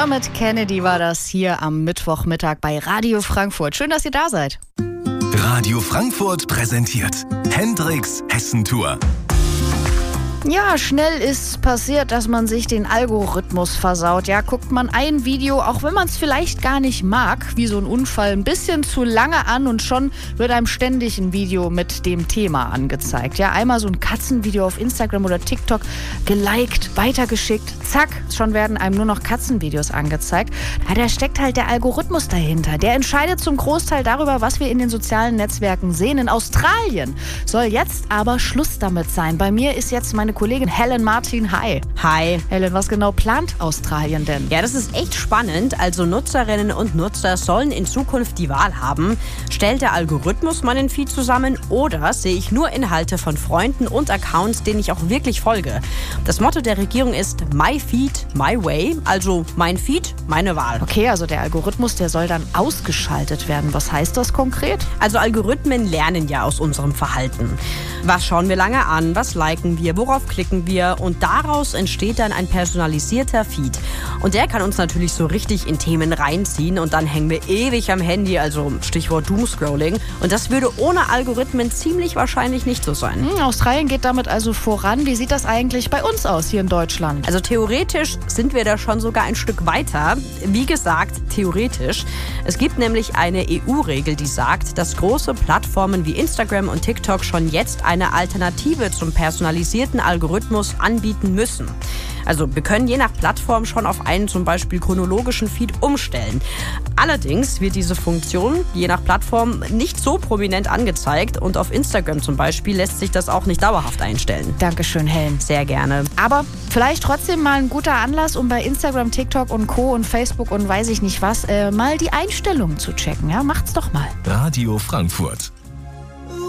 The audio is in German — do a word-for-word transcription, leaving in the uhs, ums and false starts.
Dermot Kennedy war das hier am Mittwochmittag bei Radio Frankfurt. Schön, dass ihr da seid. Radio Frankfurt präsentiert Hendricks Hessentour. Ja, schnell ist passiert, dass man sich den Algorithmus versaut. Ja, guckt man ein Video, auch wenn man es vielleicht gar nicht mag, wie so ein Unfall, ein bisschen zu lange an und schon wird einem ständig ein Video mit dem Thema angezeigt. Ja, einmal so ein Katzenvideo auf Instagram oder TikTok geliked, weitergeschickt, zack, schon werden einem nur noch Katzenvideos angezeigt. Ja, da steckt halt der Algorithmus dahinter. Der entscheidet zum Großteil darüber, was wir in den sozialen Netzwerken sehen. In Australien soll jetzt aber Schluss damit sein. Bei mir ist jetzt meine Kollegin Helen Martin. Hi. Hi. Helen, was genau plant Australien denn? Ja, das ist echt spannend. Also Nutzerinnen und Nutzer sollen in Zukunft die Wahl haben. Stellt der Algorithmus meinen Feed zusammen oder sehe ich nur Inhalte von Freunden und Accounts, denen ich auch wirklich folge? Das Motto der Regierung ist My Feed, My Way. Also mein Feed, meine Wahl. Okay, also der Algorithmus, der soll dann ausgeschaltet werden. Was heißt das konkret? Also Algorithmen lernen ja aus unserem Verhalten. Was schauen wir lange an? Was liken wir? Worauf klicken wir? Und daraus entsteht dann ein personalisierter Feed. Und der kann uns natürlich so richtig in Themen reinziehen und dann hängen wir ewig am Handy, also Stichwort Doomscrolling. Und das würde ohne Algorithmen ziemlich wahrscheinlich nicht so sein. Hm, Australien geht damit also voran. Wie sieht das eigentlich bei uns aus hier in Deutschland? Also theoretisch sind wir da schon sogar ein Stück weiter. Wie gesagt, theoretisch. Es gibt nämlich eine E U-Regel, die sagt, dass große Plattformen wie Instagram und TikTok schon jetzt eine Alternative zum personalisierten Algorithmus anbieten müssen. Also wir können je nach Plattform schon auf einen zum Beispiel chronologischen Feed umstellen. Allerdings wird diese Funktion je nach Plattform nicht so prominent angezeigt und auf Instagram zum Beispiel lässt sich das auch nicht dauerhaft einstellen. Dankeschön, Helen. Sehr gerne. Aber vielleicht trotzdem mal ein guter Anlass, um bei Instagram, TikTok und Co. und Facebook und weiß ich nicht was, äh, mal die Einstellungen zu checken. Ja, macht's doch mal. Radio Frankfurt.